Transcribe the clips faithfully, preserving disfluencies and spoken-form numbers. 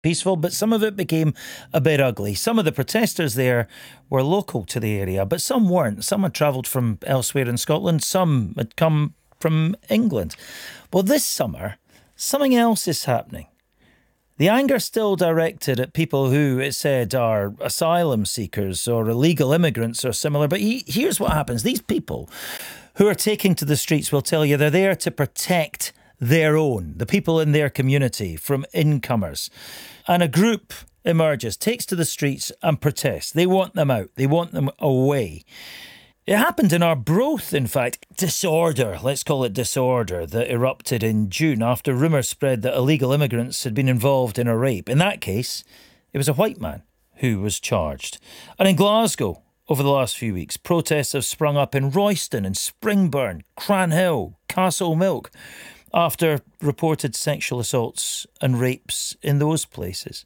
peaceful, but some of it became a bit ugly. Some of the protesters there were local to the area, but some weren't. Some had travelled from elsewhere in Scotland. Some had come from England. Well, this summer, something else is happening. The anger still directed at people who, it said, are asylum seekers or illegal immigrants or similar. But he, here's what happens. These people who are taking to the streets will tell you they're there to protect their own, the people in their community, from incomers. And a group emerges, takes to the streets and protests. They want them out. They want them away. It happened in Arbroath, in fact. Disorder, let's call it disorder, that erupted in June after rumours spread that illegal immigrants had been involved in a rape. In that case, it was a white man who was charged. And in Glasgow, over the last few weeks, protests have sprung up in Royston and Springburn, Cranhill, Castlemilk, after reported sexual assaults and rapes in those places.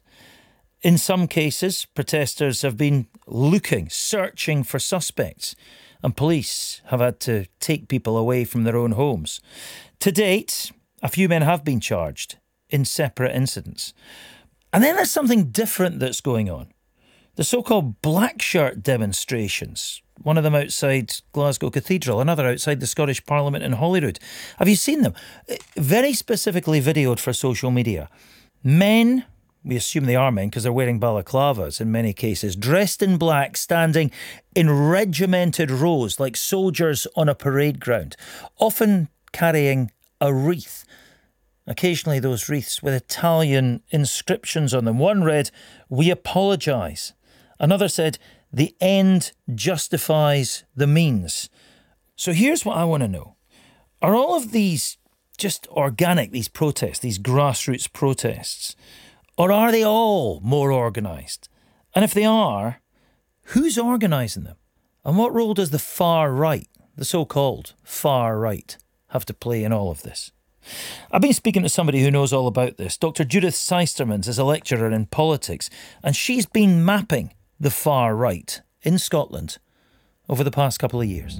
In some cases, protesters have been looking, searching for suspects, and police have had to take people away from their own homes. To date, a few men have been charged in separate incidents. And then there's something different that's going on. The so-called black shirt demonstrations, one of them outside Glasgow Cathedral, another outside the Scottish Parliament in Holyrood. Have you seen them? Very specifically videoed for social media. Men, we assume they are men because they're wearing balaclavas in many cases, dressed in black, standing in regimented rows like soldiers on a parade ground, often carrying a wreath. Occasionally those wreaths with Italian inscriptions on them. One read, "We apologise." Another said, "The end justifies the means." So here's what I want to know. Are all of these just organic, these protests, these grassroots protests? Or are they all more organised? And if they are, who's organising them? And what role does the far right, the so-called far right, have to play in all of this? I've been speaking to somebody who knows all about this. Doctor Judith Seistermans is a lecturer in politics, and she's been mapping the far right in Scotland over the past couple of years.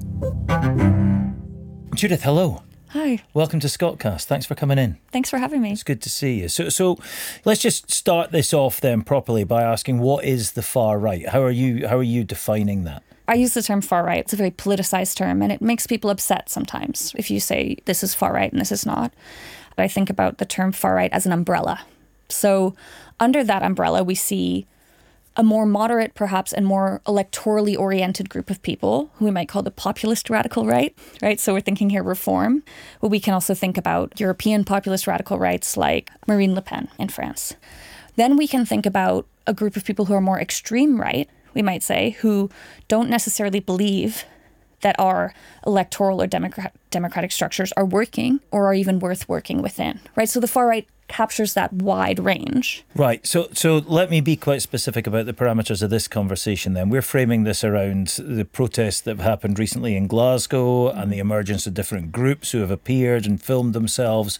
Judith, hello. Hi. Welcome to Scotcast. Thanks for coming in. Thanks for having me. It's good to see you. So, so let's just start this off then properly by asking, what is the far right? How are you? How are you defining that? I use the term far right. It's a very politicized term, and it makes people upset sometimes if you say this is far right and this is not. I think about the term far right as an umbrella. So under that umbrella, we see a more moderate, perhaps, and more electorally oriented group of people who we might call the populist radical right, right? So we're thinking here reform, but we can also think about European populist radical rights like Marine Le Pen in France. Then we can think about a group of people who are more extreme right, we might say, who don't necessarily believe that our electoral or democrat- democratic structures are working or are even worth working within, right? So the far right captures that wide range. Right. So so let me be quite specific about the parameters of this conversation then. We're framing this around the protests that have happened recently in Glasgow and the emergence of different groups who have appeared and filmed themselves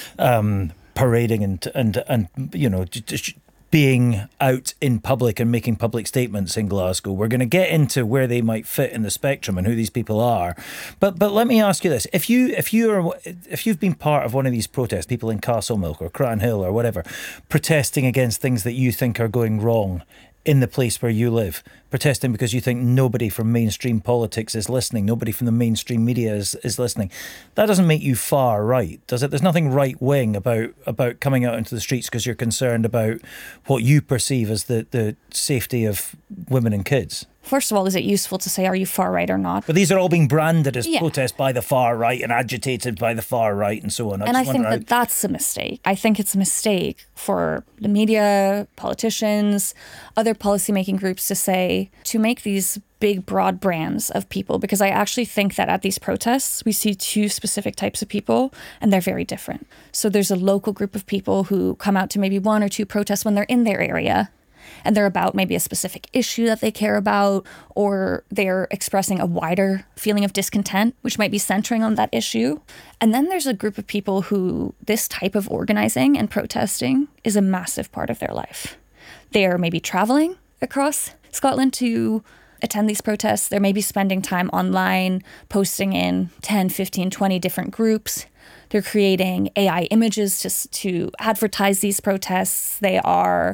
um, parading and, and, and you know, just being out in public and making public statements in Glasgow. We're going to get into where they might fit in the spectrum and who these people are. But but let me ask you this. If you if you are if you've been part of one of these protests, people in Castlemilk or Cranhill or whatever, protesting against things that you think are going wrong in the place where you live, protesting because you think nobody from mainstream politics is listening, nobody from the mainstream media is, is listening, that doesn't make you far right, does it? There's nothing right-wing about about coming out into the streets because you're concerned about what you perceive as the, the safety of women and kids. First of all, is it useful to say, are you far right or not? But these are all being branded as yeah. protests by the far right and agitated by the far right and so on. I and I think how... that that's a mistake. I think it's a mistake for the media, politicians, other policymaking groups to say, to make these big, broad brands of people, because I actually think that at these protests, we see two specific types of people, and they're very different. So there's a local group of people who come out to maybe one or two protests when they're in their area, and they're about maybe a specific issue that they care about, or they're expressing a wider feeling of discontent, which might be centering on that issue. And then there's a group of people who this type of organizing and protesting is a massive part of their life. They are maybe traveling across Scotland to attend these protests. They're maybe spending time online, posting in ten, fifteen, twenty different groups. They're creating A I images to, to advertise these protests. They are